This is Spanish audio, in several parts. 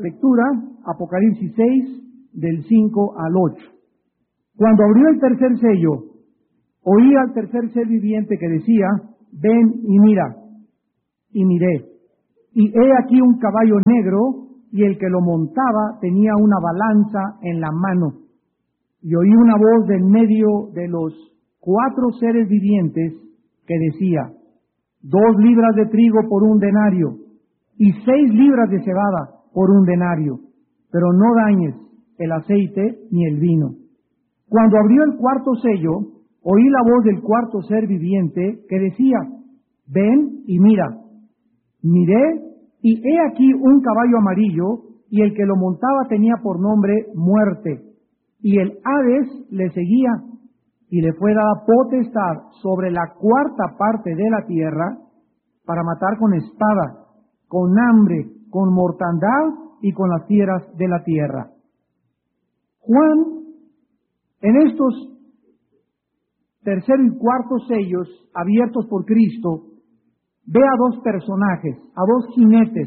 lectura, Apocalipsis 6, del 5 al 8. Cuando abrió el tercer sello, oí al tercer ser viviente que decía, ven y mira. Y miré, y he aquí un caballo negro, y el que lo montaba tenía una balanza en la mano. Y oí una voz de en medio de los 4 seres vivientes que decía, 2 libras de trigo por 1 denario, y 6 libras de cebada por 1 denario, pero no dañes el aceite ni el vino. Cuando abrió el cuarto sello, oí la voz del cuarto ser viviente que decía, ven y mira. Miré, y he aquí un caballo amarillo, y el que lo montaba tenía por nombre Muerte, y el Hades le seguía, y le fue dada potestad sobre la 4ª parte de la tierra, para matar con espada, con hambre, con mortandad, y con las fieras de la tierra. Juan, en estos tercer y cuarto sellos abiertos por Cristo, ve a 2 personajes, a 2 jinetes,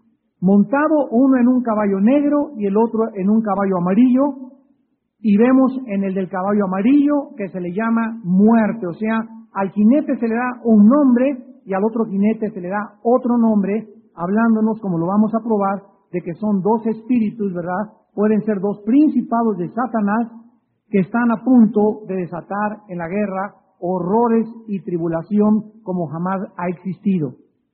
montado uno en un caballo negro y el otro en un caballo amarillo, y vemos en el del caballo amarillo que se le llama Muerte, o sea, al jinete se le da un nombre y al otro jinete se le da otro nombre, hablándonos, como lo vamos a probar, de que son 2 espíritus, ¿verdad? Pueden ser 2 principados de Satanás que están a punto de desatar en la guerra horrores y tribulación como jamás ha existido.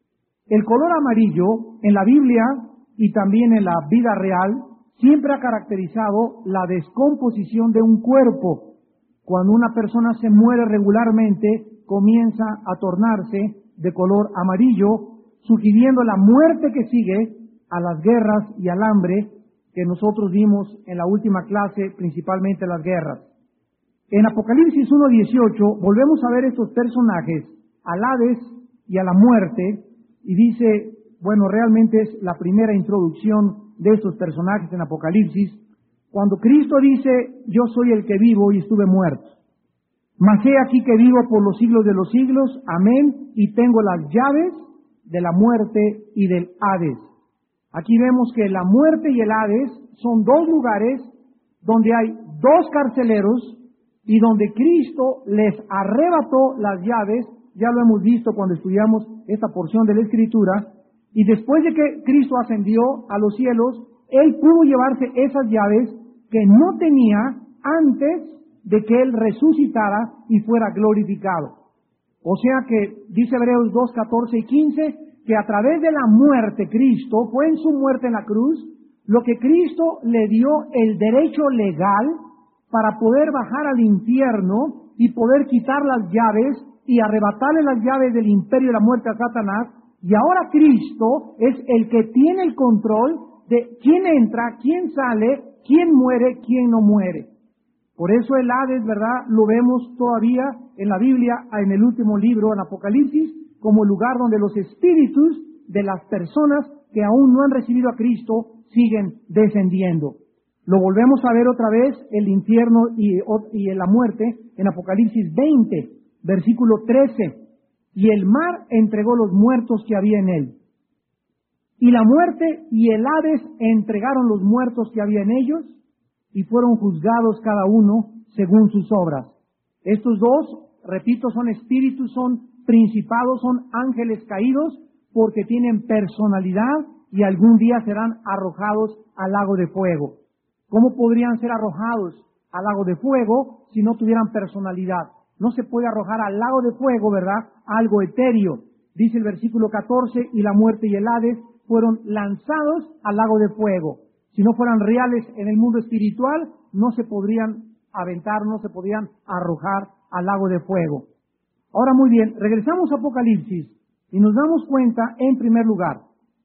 El color amarillo en la Biblia y también en la vida real siempre ha caracterizado la descomposición de un cuerpo. Cuando una persona se muere regularmente, comienza a tornarse de color amarillo, sugiriendo la muerte que sigue a las guerras y al hambre que nosotros vimos en la última clase, principalmente las guerras. En Apocalipsis 1:18 volvemos a ver estos personajes, al Hades y a la muerte, y dice, bueno, realmente es la primera introducción de estos personajes en Apocalipsis, cuando Cristo dice, yo soy el que vivo y estuve muerto. Mas he aquí que vivo por los siglos de los siglos, amén, y tengo las llaves de la muerte y del Hades. Aquí vemos que la muerte y el Hades son 2 lugares donde hay 2 carceleros y donde Cristo les arrebató las llaves, ya lo hemos visto cuando estudiamos esta porción de la Escritura, y después de que Cristo ascendió a los cielos, Él pudo llevarse esas llaves que no tenía antes de que Él resucitara y fuera glorificado. O sea que, dice Hebreos 2, 14 y 15, que a través de la muerte Cristo, fue en su muerte en la cruz, lo que Cristo le dio el derecho legal para poder bajar al infierno y poder quitar las llaves y arrebatarle las llaves del imperio de la muerte a Satanás. Y ahora Cristo es el que tiene el control de quién entra, quién sale, quién muere, quién no muere. Por eso el Hades, ¿verdad?, lo vemos todavía en la Biblia, en el último libro, en Apocalipsis, como lugar donde los espíritus de las personas que aún no han recibido a Cristo siguen descendiendo. Lo volvemos a ver otra vez, el infierno y la muerte, en Apocalipsis 20, versículo 13. Y el mar entregó los muertos que había en él. Y la muerte y el Hades entregaron los muertos que había en ellos, y fueron juzgados cada uno según sus obras. Estos 2, repito, son espíritus, son principados, son ángeles caídos, porque tienen personalidad y algún día serán arrojados al lago de fuego. ¿Cómo podrían ser arrojados al lago de fuego si no tuvieran personalidad? No se puede arrojar al lago de fuego, ¿verdad?, algo etéreo. Dice el versículo 14, y la muerte y el Hades fueron lanzados al lago de fuego. Si no fueran reales en el mundo espiritual, no se podrían aventar, no se podrían arrojar al lago de fuego. Ahora muy bien, regresamos a Apocalipsis y nos damos cuenta, en primer lugar,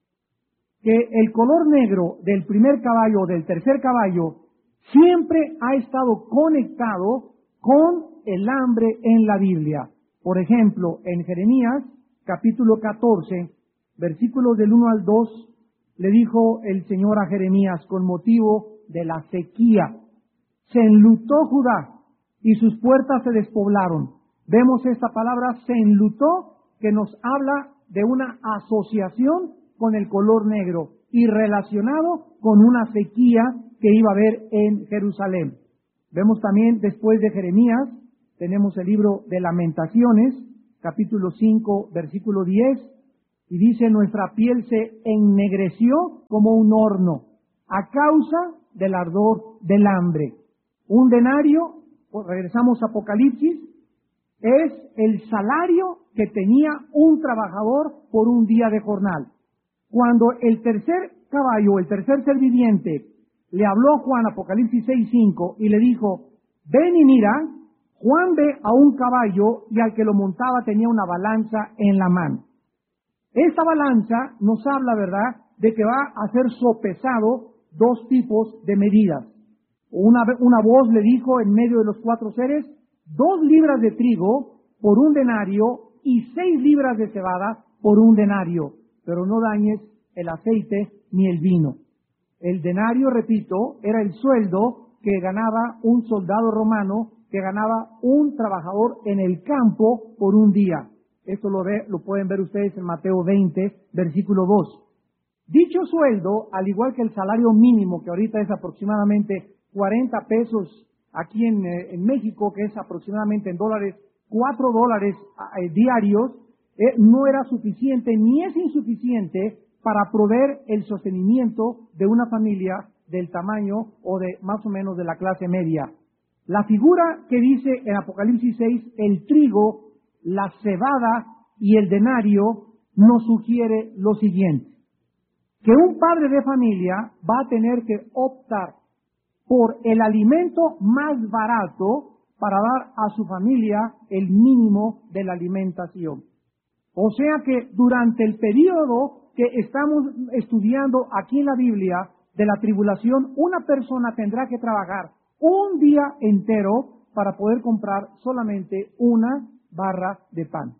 que el color negro del primer caballo o del tercer caballo siempre ha estado conectado con el hambre en la Biblia. Por ejemplo, en Jeremías, capítulo 14, versículos del 1 al 2, le dijo el Señor a Jeremías con motivo de la sequía. Se enlutó Judá y sus puertas se despoblaron. Vemos esta palabra, se enlutó, que nos habla de una asociación con el color negro. y relacionado con una sequía que iba a haber en Jerusalén. Vemos también después de Jeremías, tenemos el libro de Lamentaciones, capítulo 5, versículo 10, y dice: nuestra piel se ennegreció como un horno a causa del ardor del hambre. Un denario, regresamos a Apocalipsis, es el salario que tenía un trabajador por un día de jornal. Cuando el tercer caballo, el tercer ser viviente, le habló a Juan, Apocalipsis 6:5, y le dijo: ven y mira, Juan ve a un caballo y al que lo montaba tenía una balanza en la mano. Esta balanza nos habla, ¿verdad?, de que va a ser sopesado dos tipos de medidas. Una voz le dijo en medio de los cuatro seres: 2 libras de trigo por un denario y 6 libras de cebada por un denario, pero no dañes el aceite ni el vino. El denario, repito, era el sueldo que ganaba un soldado romano, que ganaba un trabajador en el campo por un día. Esto lo pueden ver ustedes en Mateo 20, versículo 2. Dicho sueldo, al igual que el salario mínimo, que ahorita es aproximadamente 40 pesos aquí en México, que es aproximadamente en dólares, $4 diarios, no era suficiente ni es insuficiente para proveer el sostenimiento de una familia del tamaño o de más o menos de la clase media. La figura que dice en Apocalipsis 6, el trigo, la cebada y el denario, nos sugiere lo siguiente: que un padre de familia va a tener que optar por el alimento más barato para dar a su familia el mínimo de la alimentación. O sea que durante el periodo que estamos estudiando aquí en la Biblia de la tribulación, una persona tendrá que trabajar un día entero para poder comprar solamente una barra de pan.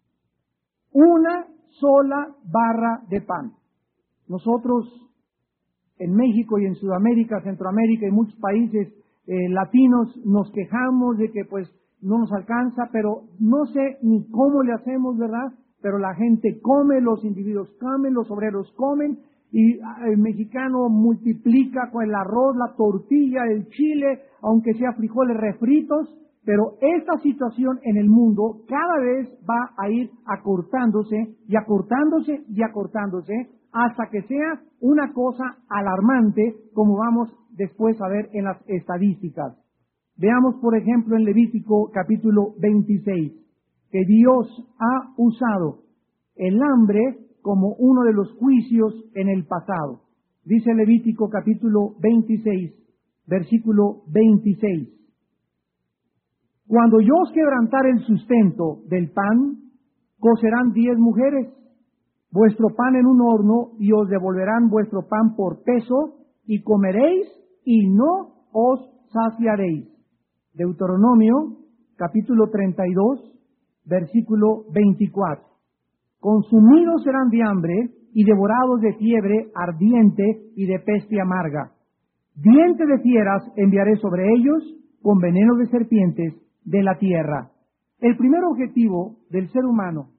Una sola barra de pan. Nosotros en México y en Sudamérica, Centroamérica y muchos países latinos nos quejamos de que pues no nos alcanza, pero no sé ni cómo le hacemos, ¿verdad? Pero la gente come, los individuos comen, los obreros comen, y el mexicano multiplica con el arroz, la tortilla, el chile, aunque sea frijoles refritos, pero esta situación en el mundo cada vez va a ir acortándose y acortándose y acortándose hasta que sea una cosa alarmante, como vamos después a ver en las estadísticas. Veamos, por ejemplo, en Levítico capítulo 26, que Dios ha usado el hambre como uno de los juicios en el pasado. Dice Levítico capítulo 26, versículo 26. Cuando yo os quebrantare el sustento del pan, cocerán 10 mujeres vuestro pan en un horno, y os devolverán vuestro pan por peso, y comeréis, y no os saciaréis. Deuteronomio, capítulo 32, versículo 24. Consumidos serán de hambre, y devorados de fiebre ardiente y de peste amarga. Diente de fieras enviaré sobre ellos, con veneno de serpientes de la tierra. El primer objetivo del ser humano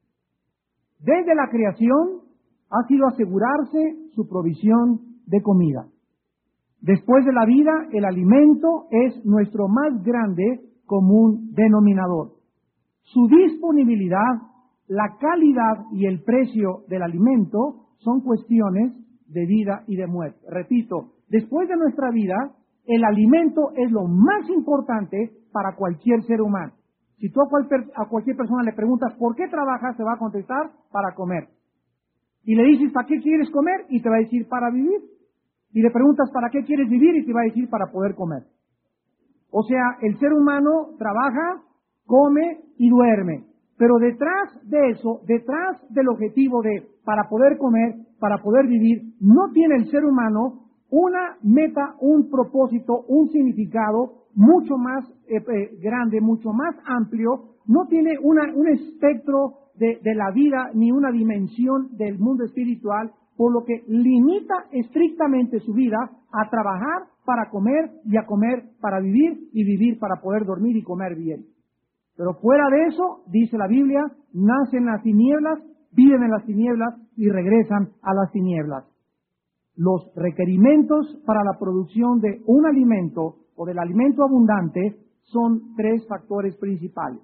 desde la creación ha sido asegurarse su provisión de comida. Después de la vida, el alimento es nuestro más grande común denominador. Su disponibilidad, la calidad y el precio del alimento son cuestiones de vida y de muerte. Repito, después de nuestra vida, el alimento es lo más importante para cualquier ser humano. Si tú a cualquier persona le preguntas ¿por qué trabajas?, te va a contestar: para comer. Y le dices ¿para qué quieres comer? Y te va a decir: para vivir. Y le preguntas ¿para qué quieres vivir? Y te va a decir: para poder comer. O sea, el ser humano trabaja, come y duerme. Pero detrás de eso, detrás del objetivo de para poder comer, para poder vivir, no tiene el ser humano una meta, un propósito, un significado mucho más grande, mucho más amplio. No tiene un espectro de la vida ni una dimensión del mundo espiritual, por lo que limita estrictamente su vida a trabajar para comer y a comer para vivir y vivir para poder dormir y comer bien. Pero fuera de eso, dice la Biblia, nacen las tinieblas, viven en las tinieblas y regresan a las tinieblas. Los requerimientos para la producción de un alimento o del alimento abundante son tres factores principales.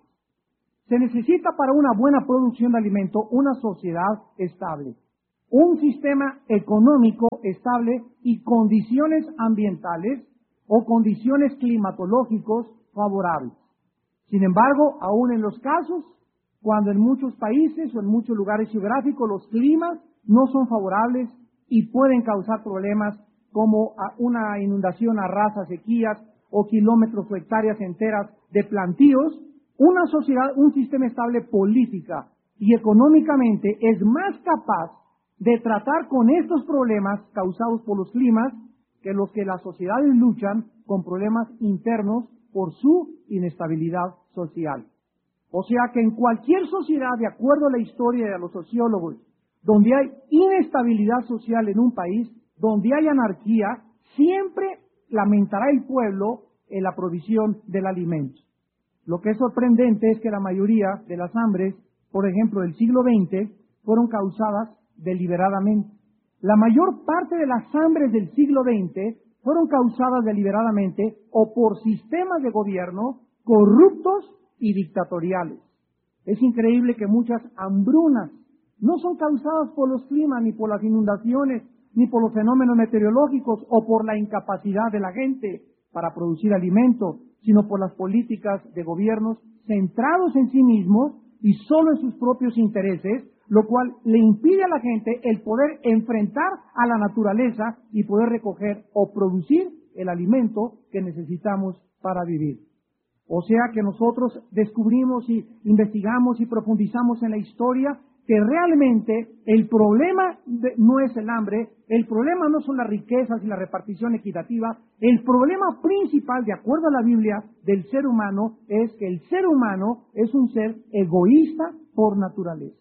Se necesita para una buena producción de alimento una sociedad estable, un sistema económico estable y condiciones ambientales o condiciones climatológicos favorables. Sin embargo, aún en los casos, cuando en muchos países o en muchos lugares geográficos los climas no son favorables y pueden causar problemas como una inundación, arrasa, sequías o kilómetros o hectáreas enteras de plantíos, una sociedad, un sistema estable política y económicamente es más capaz de tratar con estos problemas causados por los climas que los que las sociedades luchan con problemas internos por su inestabilidad social. O sea que en cualquier sociedad, de acuerdo a la historia y a los sociólogos, donde hay inestabilidad social en un país, donde hay anarquía, siempre lamentará el pueblo en la provisión del alimento. Lo que es sorprendente es que la mayoría de las hambres, por ejemplo, del siglo XX, fueron causadas deliberadamente. La mayor parte de las hambres del siglo XX fueron causadas deliberadamente o por sistemas de gobierno corruptos y dictatoriales. Es increíble que muchas hambrunas no son causadas por los climas, ni por las inundaciones, ni por los fenómenos meteorológicos o por la incapacidad de la gente para producir alimento, sino por las políticas de gobiernos centrados en sí mismos y solo en sus propios intereses, lo cual le impide a la gente el poder enfrentar a la naturaleza y poder recoger o producir el alimento que necesitamos para vivir. O sea que nosotros descubrimos y investigamos y profundizamos en la historia que realmente el problema no es el hambre, el problema no son las riquezas y la repartición equitativa, el problema principal, de acuerdo a la Biblia, del ser humano es que el ser humano es un ser egoísta por naturaleza.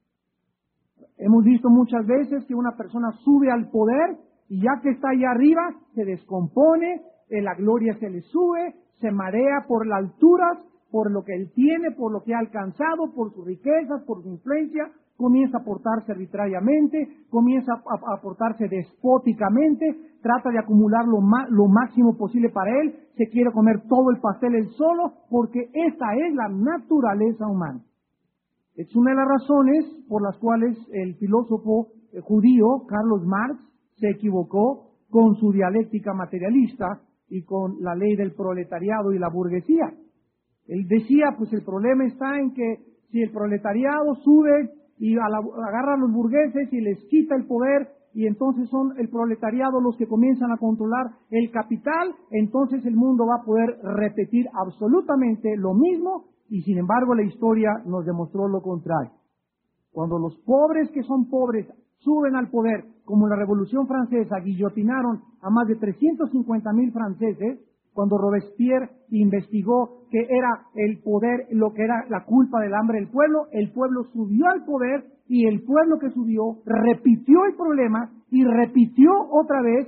Hemos visto muchas veces que una persona sube al poder y ya que está allá arriba se descompone, la gloria se le sube, se marea por las alturas, por lo que él tiene, por lo que ha alcanzado, por sus riquezas, por su influencia, comienza a portarse arbitrariamente, comienza a portarse despóticamente, trata de acumular lo máximo posible para él, se quiere comer todo el pastel él solo, porque esta es la naturaleza humana. Es una de las razones por las cuales el filósofo judío Carlos Marx se equivocó con su dialéctica materialista y con la ley del proletariado y la burguesía. Él decía, pues el problema está en que si el proletariado sube y agarra a los burgueses y les quita el poder, y entonces son el proletariado los que comienzan a controlar el capital, entonces el mundo va a poder repetir absolutamente lo mismo, y sin embargo la historia nos demostró lo contrario. Cuando los pobres que son pobres suben al poder, como en la Revolución Francesa, guillotinaron a más de 350,000 franceses, cuando Robespierre investigó que era el poder, lo que era la culpa del hambre del pueblo, el pueblo subió al poder y el pueblo que subió repitió el problema y repitió otra vez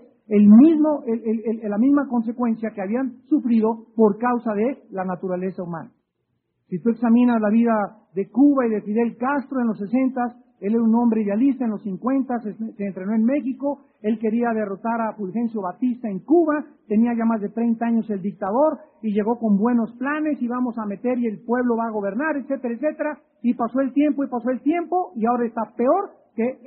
la misma consecuencia que habían sufrido por causa de la naturaleza humana. Si tú examinas la vida de Cuba y de Fidel Castro en los 60, él era un hombre idealista, en los 50 se entrenó en México, él quería derrotar a Fulgencio Batista en Cuba, tenía ya más de 30 años el dictador y llegó con buenos planes y vamos a meter y el pueblo va a gobernar, etcétera, etcétera, y pasó el tiempo y ahora está peor que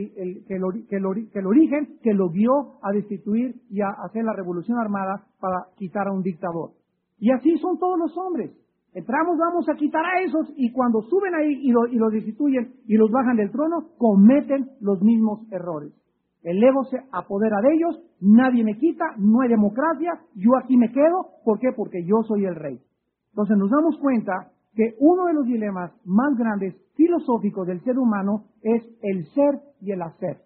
el origen que lo guió a destituir y a hacer la revolución armada para quitar a un dictador. Y así son todos los hombres. Entramos, vamos a quitar a esos, y cuando suben ahí y los destituyen y los bajan del trono, cometen los mismos errores. El ego se apodera de ellos, nadie me quita, no hay democracia, yo aquí me quedo. ¿Por qué? Porque yo soy el rey. Entonces nos damos cuenta que uno de los dilemas más grandes filosóficos del ser humano es el ser y el hacer.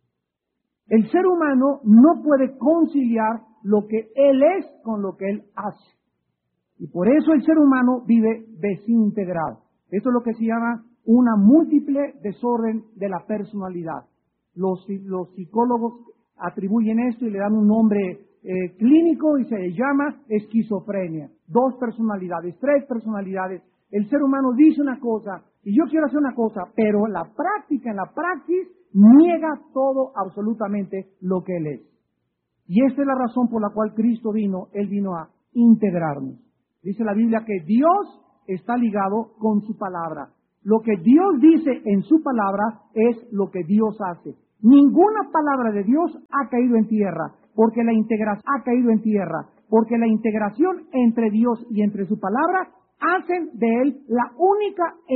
El ser humano no puede conciliar lo que él es con lo que él hace. Y por eso el ser humano vive desintegrado. Esto es lo que se llama una múltiple desorden de la personalidad. Los psicólogos atribuyen esto y le dan un nombre clínico y se llama esquizofrenia. 2 personalidades, 3 personalidades. El ser humano dice una cosa y yo quiero hacer una cosa, pero en la práctica, en la praxis, niega todo absolutamente lo que Él es. Y esta es la razón por la cual Cristo vino. Él vino a integrarnos. Dice la Biblia que Dios está ligado con su palabra. Lo que Dios dice en su palabra es lo que Dios hace. Ninguna palabra de Dios ha caído en tierra, porque la integración ha caído en tierra, porque la integración entre Dios y entre su palabra hacen de Él la única